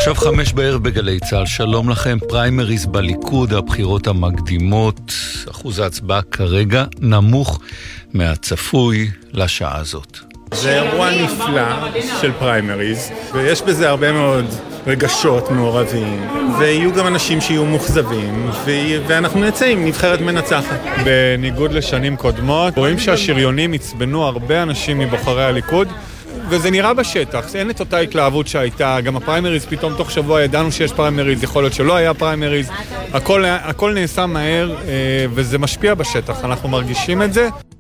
עכשיו 5 בערב בגלי צהל, שלום לכם. פריימריז בליכוד, הבחירות המקדימות, אחוז ההצבעה כרגע נמוך מהצפוי לשעה הזאת. זה אירוע נפלא של פריימריז, ויש בזה הרבה מאוד רגשות מעורבים, ויהיו גם אנשים שיהיו מוחזבים, ואנחנו נצא עם נבחרת מנצחת. בניגוד לשנים קודמות, רואים שהשריונים הצבנו הרבה אנשים מבוחרי הליכוד, וזה נראה בשטח, אין את אותה התלהבות שהייתה, גם הפריימריז פתאום תוך שבוע ידענו שיש פריימריז, יכול להיות שלא היה פריימריז, הכל נעשה מהר וזה משפיע בשטח, אנחנו מרגישים את זה.